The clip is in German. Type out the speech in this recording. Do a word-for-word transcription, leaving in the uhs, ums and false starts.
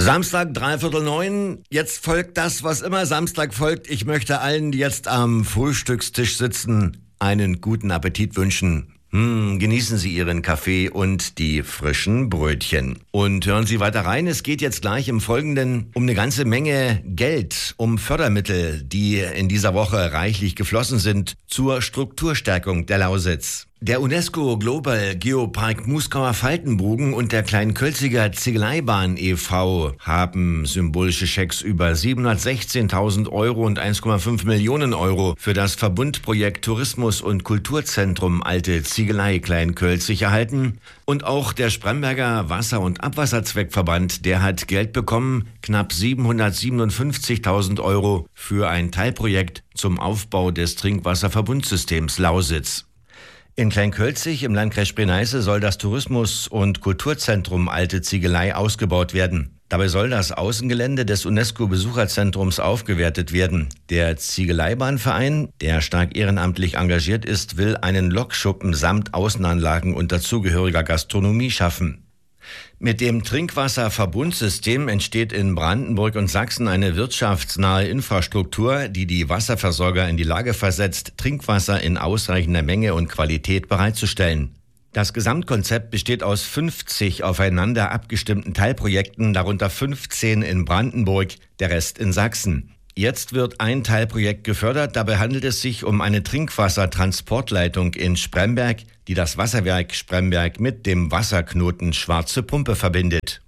Samstag, dreiviertel neun. Jetzt folgt das, was immer Samstag folgt. Ich möchte allen, die jetzt am Frühstückstisch sitzen, einen guten Appetit wünschen. Hm, genießen Sie Ihren Kaffee und die frischen Brötchen. Und hören Sie weiter rein. Es geht jetzt gleich im Folgenden um eine ganze Menge Geld, um Fördermittel, die in dieser Woche reichlich geflossen sind zur Strukturstärkung der Lausitz. Der UNESCO Global Geopark Muskauer Faltenbogen und der Kleinkölziger Ziegeleibahn e V haben symbolische Schecks über siebenhundertsechzehntausend Euro und eins Komma fünf Millionen Euro für das Verbundprojekt Tourismus- und Kulturzentrum Alte Ziegelei Kleinkölzig erhalten. Und auch der Spremberger Wasser- und Abwasserzweckverband, der hat Geld bekommen, knapp siebenhundertsiebenundfünfzigtausend Euro für ein Teilprojekt zum Aufbau des Trinkwasserverbundsystems Lausitz. In Kleinkölzig im Landkreis Spree-Neiße soll das Tourismus- und Kulturzentrum Alte Ziegelei ausgebaut werden. Dabei soll das Außengelände des UNESCO-Besucherzentrums aufgewertet werden. Der Ziegeleibahnverein, der stark ehrenamtlich engagiert ist, will einen Lokschuppen samt Außenanlagen und dazugehöriger Gastronomie schaffen. Mit dem Trinkwasserverbundsystem entsteht in Brandenburg und Sachsen eine wirtschaftsnahe Infrastruktur, die die Wasserversorger in die Lage versetzt, Trinkwasser in ausreichender Menge und Qualität bereitzustellen. Das Gesamtkonzept besteht aus fünfzig aufeinander abgestimmten Teilprojekten, darunter fünfzehn in Brandenburg, der Rest in Sachsen. Jetzt wird ein Teilprojekt gefördert. Dabei handelt es sich um eine Trinkwassertransportleitung in Spremberg, die das Wasserwerk Spremberg mit dem Wasserknoten Schwarze Pumpe verbindet.